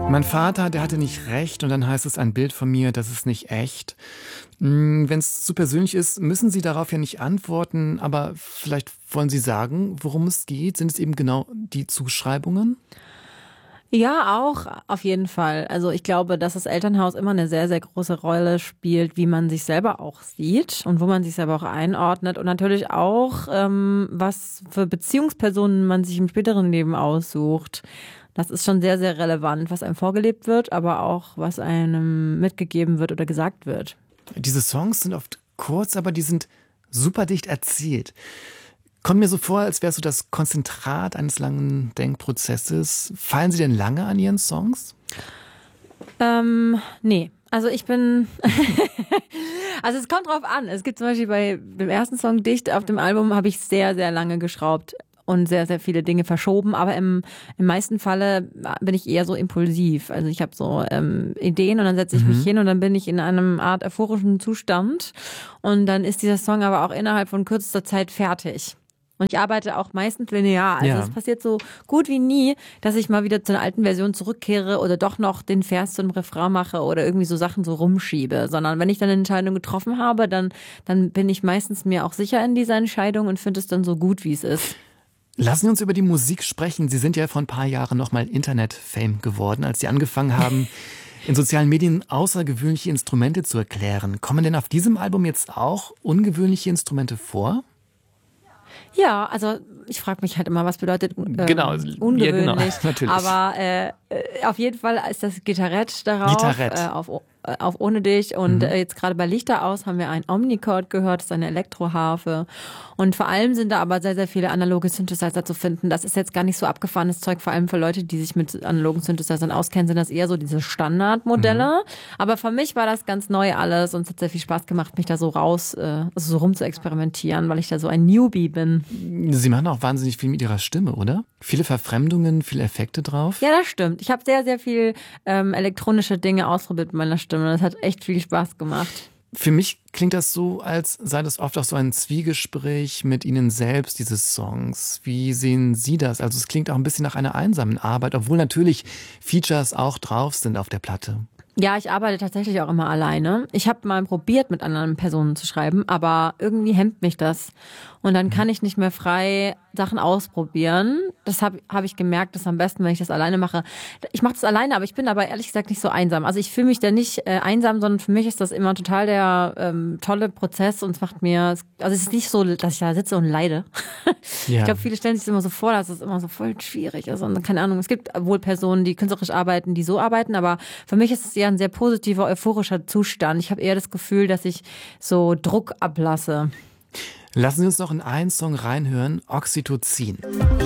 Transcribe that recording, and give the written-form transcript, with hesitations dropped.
Mein Vater, der hatte nicht recht und dann heißt es ein Bild von mir, das ist nicht echt. Wenn es zu persönlich ist, müssen Sie darauf ja nicht antworten, aber vielleicht wollen Sie sagen, worum es geht? Sind es eben genau die Zuschreibungen? Ja, auch auf jeden Fall. Also ich glaube, dass das Elternhaus immer eine sehr, sehr große Rolle spielt, wie man sich selber auch sieht und wo man sich selber auch einordnet und natürlich auch, was für Beziehungspersonen man sich im späteren Leben aussucht. Das ist schon sehr, sehr relevant, was einem vorgelebt wird, aber auch, was einem mitgegeben wird oder gesagt wird. Diese Songs sind oft kurz, aber die sind super dicht erzählt. Kommt mir so vor, als wärst du das Konzentrat eines langen Denkprozesses. Fallen Sie denn lange an Ihren Songs? Nee. Also ich bin, also es kommt drauf an. Es gibt zum Beispiel bei dem ersten Song Dicht auf dem Album habe ich sehr, sehr lange geschraubt und sehr, sehr viele Dinge verschoben. Aber im meisten Falle bin ich eher so impulsiv. Also ich habe so Ideen und dann setze ich mich hin und dann bin ich in einem Art euphorischen Zustand. Und dann ist dieser Song aber auch innerhalb von kürzester Zeit fertig. Und ich arbeite auch meistens linear. Also es passiert so gut wie nie, dass ich mal wieder zu einer alten Version zurückkehre oder doch noch den Vers zum Refrain mache oder irgendwie so Sachen so rumschiebe. Sondern wenn ich dann eine Entscheidung getroffen habe, dann bin ich meistens mir auch sicher in dieser Entscheidung und finde es dann so gut, wie es ist. Lassen Sie uns über die Musik sprechen. Sie sind ja vor ein paar Jahren nochmal Internet-Fame geworden, als Sie angefangen haben, in sozialen Medien außergewöhnliche Instrumente zu erklären. Kommen denn auf diesem Album jetzt auch ungewöhnliche Instrumente vor? Ja, also ich frage mich halt immer, was bedeutet Genau, ungewöhnlich. ja, genau, natürlich. Aber auf jeden Fall ist das Gitarrett darauf, Gitarrett. Auf Ohne dich. Und jetzt gerade bei Lichter aus haben wir ein Omnichord gehört, das ist eine Elektroharfe. Und vor allem sind da aber sehr, sehr viele analoge Synthesizer zu finden. Das ist jetzt gar nicht so abgefahrenes Zeug, vor allem für Leute, die sich mit analogen Synthesizern auskennen, sind das eher so diese Standardmodelle. Aber für mich war das ganz neu alles und es hat sehr viel Spaß gemacht, mich da so also so rum zu experimentieren, weil ich da so ein Newbie bin. Sie machen auch wahnsinnig viel mit Ihrer Stimme, oder? Viele Verfremdungen, viele Effekte drauf. Ja, das stimmt. Ich habe sehr, sehr viel elektronische Dinge ausprobiert mit meiner Stimme. Das hat echt viel Spaß gemacht. Für mich klingt das so, als sei das oft auch so ein Zwiegespräch mit Ihnen selbst, diese Songs. Wie sehen Sie das? Also es klingt auch ein bisschen nach einer einsamen Arbeit, obwohl natürlich Features auch drauf sind auf der Platte. Ja, ich arbeite tatsächlich auch immer alleine. Ich habe mal probiert, mit anderen Personen zu schreiben, aber irgendwie hemmt mich das. Und dann kann ich nicht mehr frei Sachen ausprobieren. Das hab ich gemerkt, das ist am besten, wenn ich das alleine mache. Ich mache das alleine, aber ich bin aber ehrlich gesagt nicht so einsam. Also ich fühle mich da nicht einsam, sondern für mich ist das immer total der tolle Prozess und es macht mir, also es ist nicht so, dass ich da sitze und leide. Ja. Ich glaube, viele stellen sich das immer so vor, dass es immer so voll schwierig ist. Und keine Ahnung, es gibt wohl Personen, die künstlerisch arbeiten, die so arbeiten, aber für mich ist es eher ein sehr positiver, euphorischer Zustand. Ich habe eher das Gefühl, dass ich so Druck ablasse. Lassen Sie uns noch in einen Song reinhören, Oxytocin.